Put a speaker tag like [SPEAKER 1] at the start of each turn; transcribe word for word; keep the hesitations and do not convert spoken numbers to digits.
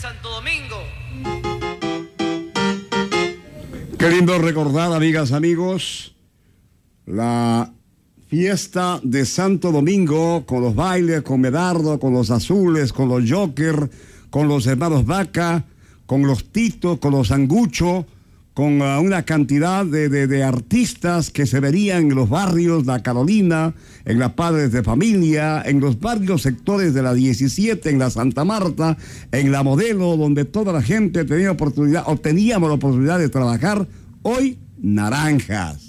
[SPEAKER 1] Santo Domingo.
[SPEAKER 2] Qué lindo recordar, amigas, amigos, la fiesta de Santo Domingo con los bailes, con Medardo, con los Azules, con los Joker, con los hermanos Vaca, con los Tito, con los Angucho, con uh, una cantidad de, de, de artistas que se verían en los barrios, la Carolina, en las Padres de Familia, en los varios sectores de la diecisiete, en la Santa Marta, en la Modelo, donde toda la gente tenía oportunidad, o teníamos la oportunidad de trabajar. Hoy, naranjas.